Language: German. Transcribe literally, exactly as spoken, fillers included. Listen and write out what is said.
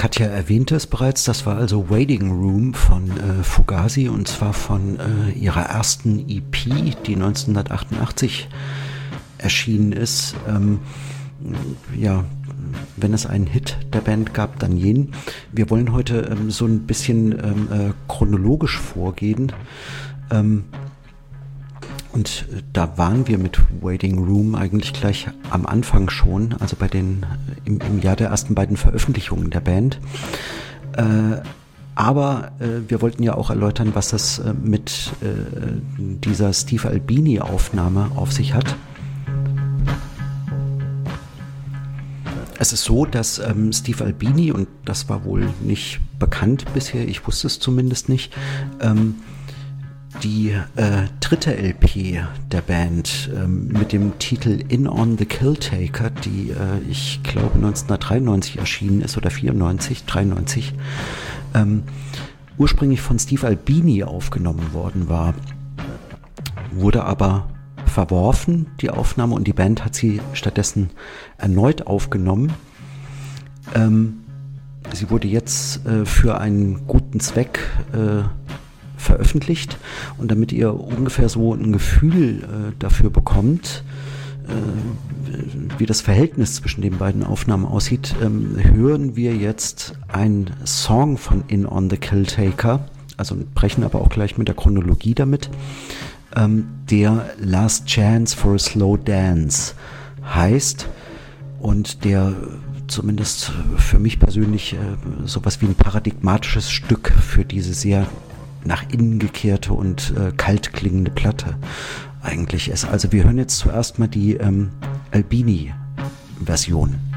Katja erwähnte es bereits, das war also Waiting Room von äh, Fugazi, und zwar von äh, ihrer ersten E P, die neunzehnhundertachtundachtzig erschienen ist. Ähm, ja, wenn es einen Hit der Band gab, dann jenen. Wir wollen heute ähm, so ein bisschen ähm, äh, chronologisch vorgehen. Ähm, und äh, da waren wir mit Waiting Room eigentlich gleich am Anfang schon, also bei den im, im Jahr der ersten beiden Veröffentlichungen der Band. Äh, aber äh, wir wollten ja auch erläutern, was das äh, mit äh, dieser Steve Albini-Aufnahme auf sich hat. Es ist so, dass ähm, Steve Albini, und das war wohl nicht bekannt bisher, ich wusste es zumindest nicht, ähm, die äh, dritte L P der Band ähm, mit dem Titel In on the Killtaker, die äh, ich glaube neunzehnhundertdreiundneunzig erschienen ist oder vierundneunzig, dreiundneunzig, ähm, ursprünglich von Steve Albini aufgenommen worden war, wurde aber verworfen, die Aufnahme, und die Band hat sie stattdessen erneut aufgenommen. Ähm, sie wurde jetzt äh, für einen guten Zweck äh, veröffentlicht, und damit ihr ungefähr so ein Gefühl äh, dafür bekommt, äh, wie das Verhältnis zwischen den beiden Aufnahmen aussieht, ähm, hören wir jetzt einen Song von In on the Killtaker, also brechen aber auch gleich mit der Chronologie damit, ähm, der Last Chance for a Slow Dance heißt und der zumindest für mich persönlich äh, sowas wie ein paradigmatisches Stück für diese sehr nach innen gekehrte und äh, kalt klingende Platte eigentlich ist. Also wir hören jetzt zuerst mal die ähm, Albini-Version.